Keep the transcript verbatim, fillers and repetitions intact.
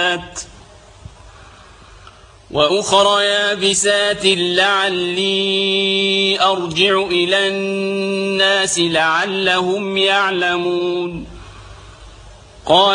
رطبات وأخر يابسات لعلي أرجع إلى الناس لعلهم يعلمون. قال